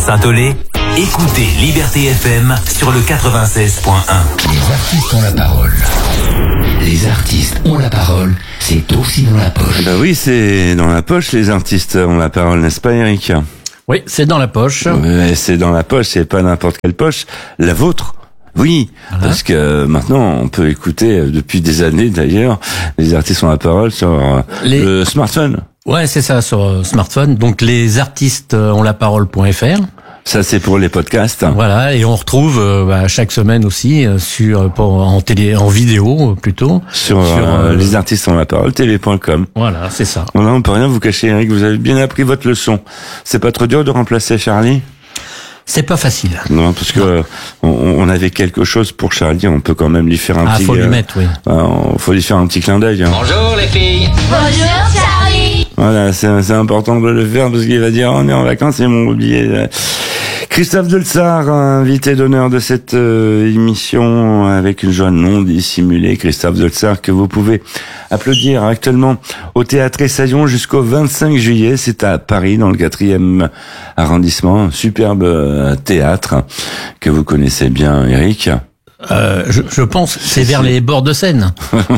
Saint-Olé, écoutez Liberté FM sur le 96.1. Les artistes ont la parole. Les artistes ont la parole, c'est aussi dans la poche. Bah oui, c'est dans la poche, les artistes ont la parole, n'est-ce pas, Eric? Oui, c'est dans la poche. Ouais, c'est dans la poche, c'est pas n'importe quelle poche, la vôtre. Oui, voilà. Parce que maintenant, on peut écouter, depuis des années d'ailleurs, les artistes ont la parole sur le smartphone. Ouais, c'est ça, sur smartphone. Donc, les artistes ont la parole.fr. Ça, c'est pour les podcasts. Voilà, et on retrouve chaque semaine aussi en vidéo plutôt sur les artistes ont la parole télé.com. Voilà, c'est ça. Là, on peut rien vous cacher, Eric. Vous avez bien appris votre leçon. C'est pas trop dur de remplacer Charlie? C'est pas facile. Non, parce que on avait quelque chose pour Charlie. On peut quand même lui faire un petit. Faut lui mettre, oui. Faut lui faire un petit clin d'œil. Hein. Bonjour les filles. Bonjour Charlie. Voilà, c'est important de le faire parce qu'il va dire on est en vacances et ils m'ont oublié. Christophe Delsart, invité d'honneur de cette émission avec une joie non dissimulée. Christophe Delsart que vous pouvez applaudir actuellement au Théâtre Essaillon jusqu'au 25 juillet. C'est à Paris dans le 4e arrondissement. Un superbe théâtre que vous connaissez bien, Eric. Je pense que c'est vers les bords de Seine.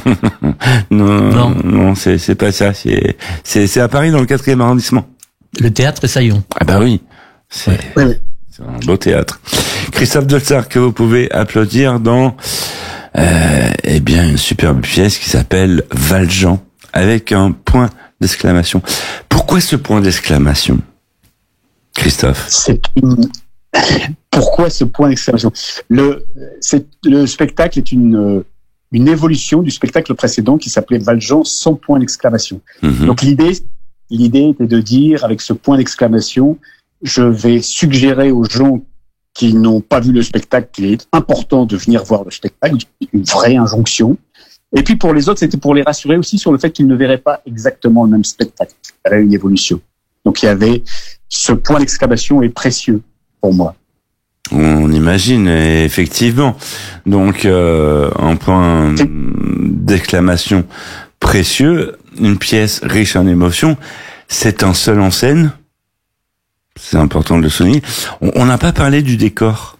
non, c'est pas ça. C'est à Paris dans le 4e arrondissement. Le Théâtre Essaillon. Ah bah oui. C'est un beau théâtre. Christophe Delsart que vous pouvez applaudir dans une superbe pièce qui s'appelle Valjean avec un point d'exclamation. Pourquoi ce point d'exclamation, Christophe? Pourquoi ce point d'exclamation? Le spectacle est une évolution du spectacle précédent qui s'appelait Valjean sans point d'exclamation. Mm-hmm. Donc l'idée était de dire avec ce point d'exclamation, je vais suggérer aux gens qui n'ont pas vu le spectacle qu'il est important de venir voir le spectacle, une vraie injonction. Et puis pour les autres, c'était pour les rassurer aussi sur le fait qu'ils ne verraient pas exactement le même spectacle. Il y avait une évolution. Donc il y avait ce point d'exclamation est précieux pour moi. On imagine, effectivement. Donc un point d'exclamation précieux, une pièce riche en émotions. C'est un seul en scène. C'est important de le souligner. On n'a pas parlé du décor.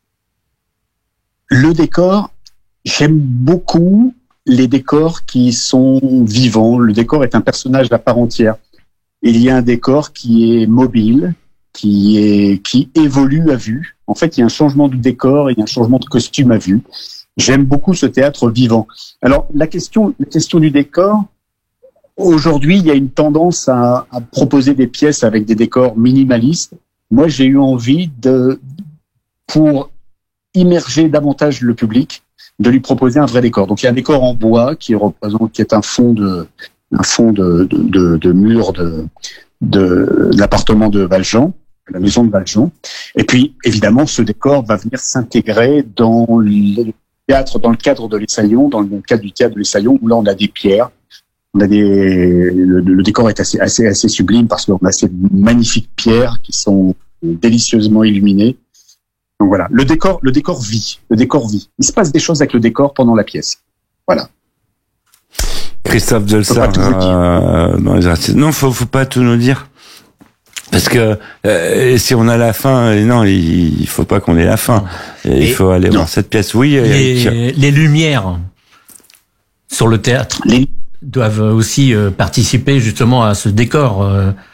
Le décor, j'aime beaucoup les décors qui sont vivants. Le décor est un personnage à part entière. Il y a un décor qui est mobile, qui évolue à vue. En fait, il y a un changement de décor et il y a un changement de costume à vue. J'aime beaucoup ce théâtre vivant. Alors, la question du décor, aujourd'hui, il y a une tendance à proposer des pièces avec des décors minimalistes. Moi, j'ai eu envie pour immerger davantage le public, de lui proposer un vrai décor. Donc, il y a un décor en bois qui est un fond de mur de l'appartement de Valjean, la maison de Valjean. Et puis, évidemment, ce décor va venir s'intégrer dans le théâtre, dans le cadre de l'Essaillon, dans le cadre du théâtre de l'Essaillon, où là, on a des pierres. Le décor est assez sublime parce qu'on a ces magnifiques pierres qui sont délicieusement illuminées. Donc voilà, le décor vit. Il se passe des choses avec le décor pendant la pièce. Voilà. Christophe Delsart, dans les artistes. Non, faut pas tout nous dire. Parce que si on a la fin, non, il faut pas qu'on ait la fin. Il faut aller voir cette pièce. Oui. Les lumières sur le théâtre doivent aussi participer justement à ce décor.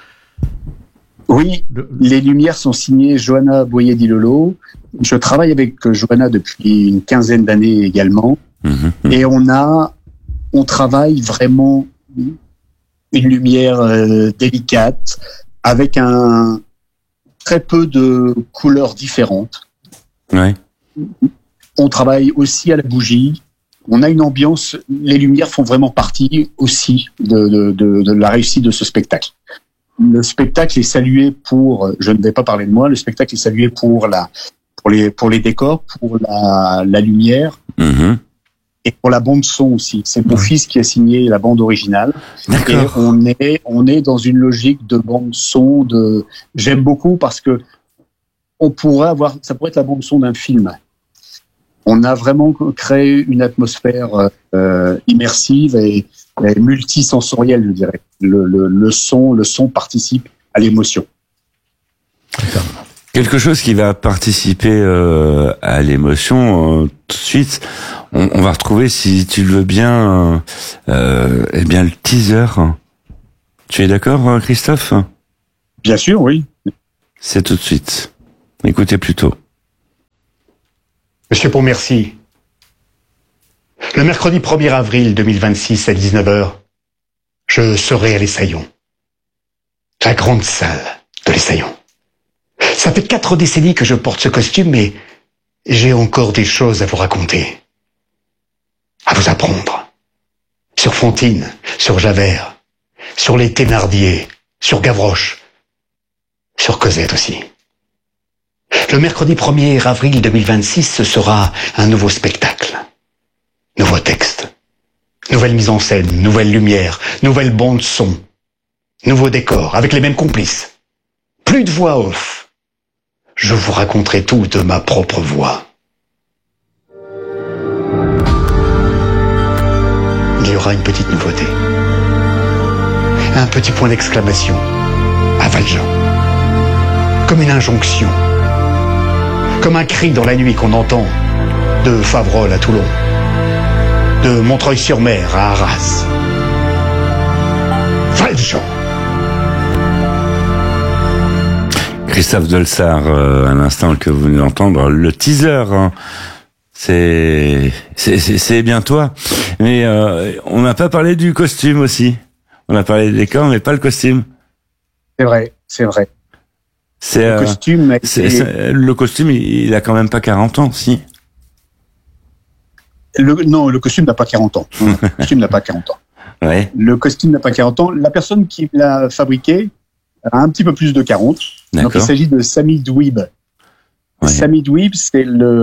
Oui, les lumières sont signées Johanna Boyer-Dilolo. Je travaille avec Johanna depuis une quinzaine d'années également. Mm-hmm. Et on travaille vraiment une lumière délicate avec très peu de couleurs différentes. Ouais. On travaille aussi à la bougie. On a une ambiance, les lumières font vraiment partie aussi de la réussite de ce spectacle. Le spectacle est salué je ne vais pas parler de moi, le spectacle est salué pour les décors, pour la lumière, mm-hmm. et pour la bande son aussi. C'est mon fils qui a signé la bande originale. D'accord. Et on est dans une logique de bande son j'aime beaucoup parce que ça pourrait être la bande son d'un film. On a vraiment créé une atmosphère immersive et multisensorielle, je dirais. Le son participe à l'émotion. D'accord. Quelque chose qui va participer à l'émotion tout de suite. On va retrouver, si tu le veux bien, eh bien le teaser. Tu es d'accord, Christophe ? Bien sûr, oui. C'est tout de suite. Écoutez plutôt. Monsieur Pontmercy, le mercredi 1er avril 2026 à 19h, je serai à l'Essaillon. La grande salle de l'Essaillon. Ça fait 4 décennies que je porte ce costume, mais j'ai encore des choses à vous raconter. À vous apprendre. Sur Fantine, sur Javert, sur les Thénardier, sur Gavroche, sur Cosette aussi. Le mercredi 1er avril 2026, ce sera un nouveau spectacle. Nouveau texte. Nouvelle mise en scène, nouvelle lumière, nouvelle bande son. Nouveau décor, avec les mêmes complices. Plus de voix off. Je vous raconterai tout de ma propre voix. Il y aura une petite nouveauté. Un petit point d'exclamation. À Valjean. Comme une injonction. Comme un cri dans la nuit qu'on entend de Favrol à Toulon. De Montreuil-sur-Mer à Arras. Valjean. Christophe Dolçart, à l'instant que vous venez d'entendre, le teaser, hein. C'est bien toi. Mais on n'a pas parlé du costume aussi. On a parlé des décors, mais pas le costume. C'est vrai. Le costume, il a quand même pas 40 ans, si. Le costume n'a pas 40 ans. Le costume n'a pas 40 ans. Ouais. Le costume n'a pas 40 ans. La personne qui l'a fabriqué a un petit peu plus de 40. D'accord. Donc il s'agit de Samy Dweeb. Ouais. Samy Dweeb, c'est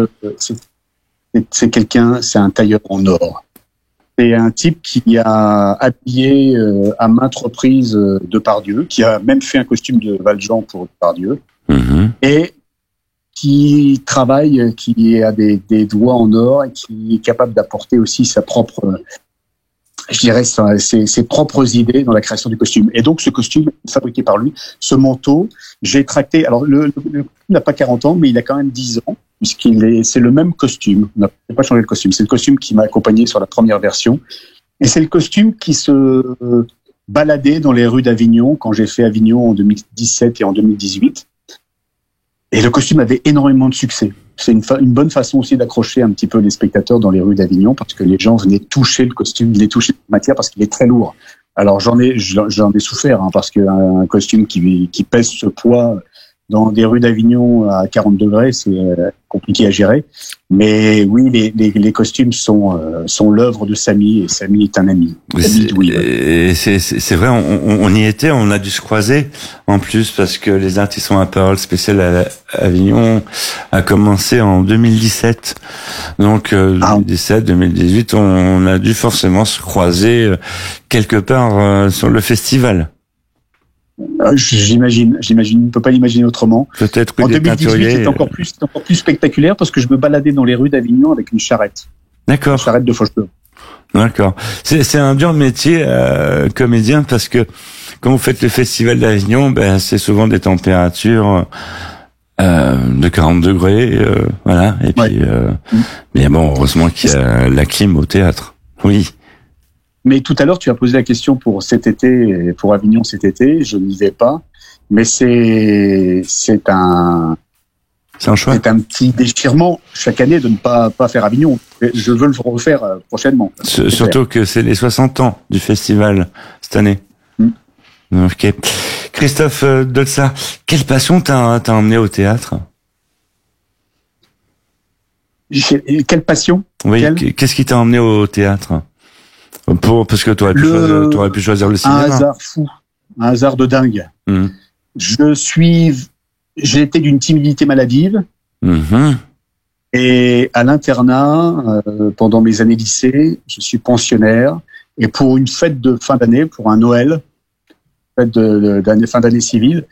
quelqu'un, c'est un tailleur en or. C'est un type qui a habillé à maintes reprises Depardieu, qui a même fait un costume de Valjean pour Depardieu, et qui travaille, qui a des doigts en or et qui est capable d'apporter aussi sa propre, je dirais, ses propres idées dans la création du costume. Et donc ce costume est fabriqué par lui. Ce manteau, j'ai tracté. Alors le costume n'a pas 40 ans, mais il a quand même 10 ans. C'est le même costume. On n'a pas changé le costume. C'est le costume qui m'a accompagné sur la première version. Et c'est le costume qui se baladait dans les rues d'Avignon quand j'ai fait Avignon en 2017 et en 2018. Et le costume avait énormément de succès. C'est une bonne façon aussi d'accrocher un petit peu les spectateurs dans les rues d'Avignon parce que les gens venaient toucher le costume, venaient toucher la matière parce qu'il est très lourd. Alors j'en ai souffert, hein, parce qu'un costume qui pèse ce poids dans des rues d'Avignon à 40 degrés, c'est compliqué à gérer. Mais oui, les costumes sont l'œuvre de Samy, et Samy est un ami. C'est vrai, on y était, on a dû se croiser en plus parce que les artistes ont un parole spécial à Avignon a commencé en 2017. Donc 2017, 2018, on a dû forcément se croiser quelque part sur le festival. J'imagine, on ne peut pas l'imaginer autrement. Peut-être que en 2018, c'est encore plus spectaculaire parce que je me baladais dans les rues d'Avignon avec une charrette. D'accord. Une charrette de Faucheveaux. D'accord. C'est un dur métier, comédien, parce que quand vous faites le festival d'Avignon, c'est souvent des températures de 40 degrés, voilà. Et puis, mais bon, heureusement qu'il y a la clim au théâtre. Oui. Mais tout à l'heure, tu as posé la question pour cet été, pour Avignon cet été. Je n'y vais pas, mais c'est un choix. C'est un petit déchirement chaque année de ne pas faire Avignon. Je veux le refaire prochainement. Surtout que c'est les 60 ans du festival cette année. Ok. Christophe Dolçart, quelle passion t'as emmené au théâtre? Quelle passion? Oui. Qu'est-ce qui t'a emmené au théâtre? Parce que t'aurais pu choisir le cinéma. Un hasard fou, un hasard de dingue. J'ai été d'une timidité maladive. Et à l'internat, pendant mes années lycée, je suis pensionnaire. Et pour une fête de fin d'année, pour un Noël, fête de fin d'année civile,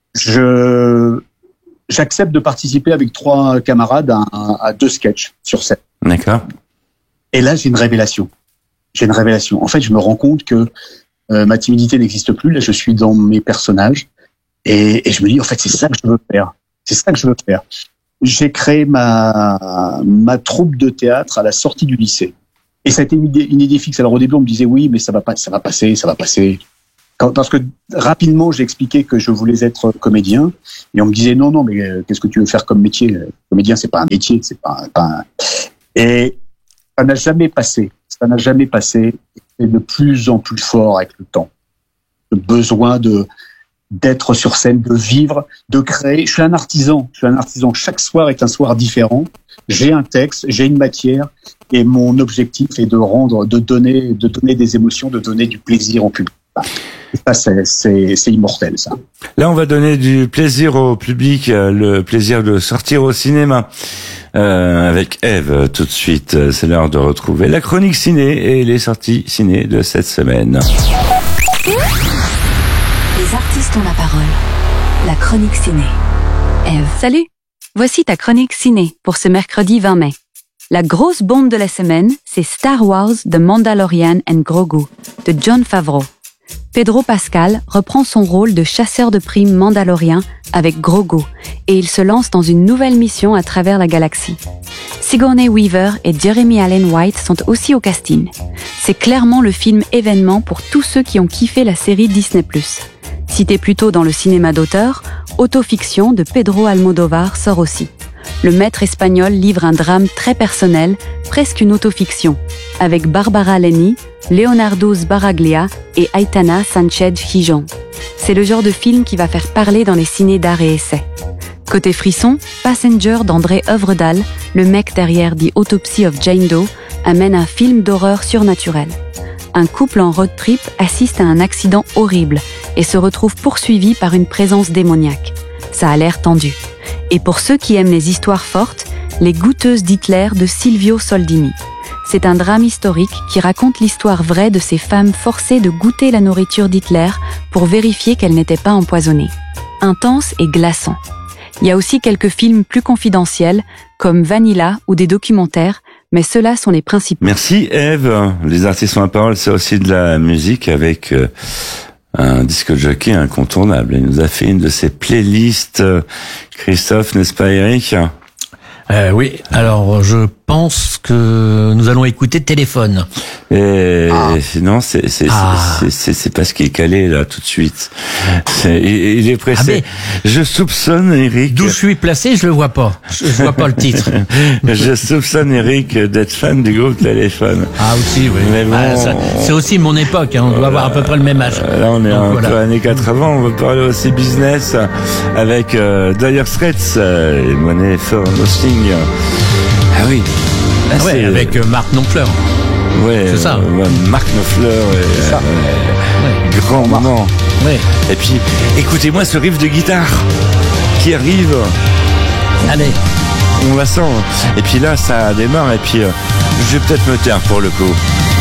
j'accepte de participer avec 3 camarades à 2 sketchs sur scène. D'accord. Et là, j'ai une révélation. En fait, je me rends compte que ma timidité n'existe plus. Là, je suis dans mes personnages et je me dis, en fait, c'est ça que je veux faire. C'est ça que je veux faire. J'ai créé ma troupe de théâtre à la sortie du lycée. Et ça a été une idée fixe. Alors au début, on me disait oui, mais ça va passer. Parce que rapidement, j'ai expliqué que je voulais être comédien. Et on me disait non, mais qu'est-ce que tu veux faire comme métier? Comédien, c'est pas un métier, c'est pas un... Et ça n'a jamais passé. Et de plus en plus fort avec le temps. Le besoin d'être sur scène, de vivre, de créer. Je suis un artisan. Chaque soir est un soir différent. J'ai un texte, j'ai une matière, et mon objectif est de donner des émotions, de donner du plaisir au public. Ça, c'est immortel, ça. Là, on va donner du plaisir au public, le plaisir de sortir au cinéma. Avec Ève, tout de suite, c'est l'heure de retrouver la chronique ciné et les sorties ciné de cette semaine. Les artistes ont la parole. La chronique ciné. Ève. Salut, voici ta chronique ciné pour ce mercredi 20 mai. La grosse bombe de la semaine, c'est Star Wars The Mandalorian and Grogu de Jon Favreau. Pedro Pascal reprend son rôle de chasseur de primes mandalorien avec Grogu et il se lance dans une nouvelle mission à travers la galaxie. Sigourney Weaver et Jeremy Allen White sont aussi au casting. C'est clairement le film événement pour tous ceux qui ont kiffé la série Disney+. Cité plus tôt dans le cinéma d'auteur, Autofiction de Pedro Almodóvar sort aussi. Le maître espagnol livre un drame très personnel, presque une autofiction, avec Barbara Leni, Leonardo Sbaraglia et Aitana Sánchez Gijón. C'est le genre de film qui va faire parler dans les cinés d'art et essai. Côté frisson, Passenger d'André Œuvredal, le mec derrière The Autopsy of Jane Doe, amène un film d'horreur surnaturel. Un couple en road trip assiste à un accident horrible et se retrouve poursuivi par une présence démoniaque. Ça a l'air tendu. Et pour ceux qui aiment les histoires fortes, Les Goûteuses d'Hitler de Silvio Soldini. C'est un drame historique qui raconte l'histoire vraie de ces femmes forcées de goûter la nourriture d'Hitler pour vérifier qu'elle n'était pas empoisonnée. Intense et glaçant. Il y a aussi quelques films plus confidentiels, comme Vanilla ou des documentaires, mais ceux-là sont les principaux. Merci Ève. Les artistes ont la parole, c'est aussi de la musique avec un disque jockey incontournable. Il nous a fait une de ses playlists. Christophe, n'est-ce pas Eric? Oui, alors je pense que nous allons écouter Téléphone. Et sinon, c'est pas ce qui est calé là tout de suite. Il est pressé. Je soupçonne Eric. D'où je suis placé, je le vois pas. Je vois pas le titre. Je soupçonne Eric d'être fan du groupe Téléphone. Ah aussi, oui. Mais bon, c'est aussi mon époque. On doit avoir à peu près le même âge. Là, on est en années 80. On va parler aussi business avec Dire Straits et Money for Nothing. Ah oui. Ah ouais, avec Mark Knopfler. Ouais, c'est ça. Mark Knopfler, grand moment. Ouais. Et puis, écoutez-moi ce riff de guitare qui arrive. Allez. On la sent. Et puis là, ça démarre. Et puis, je vais peut-être me taire pour le coup.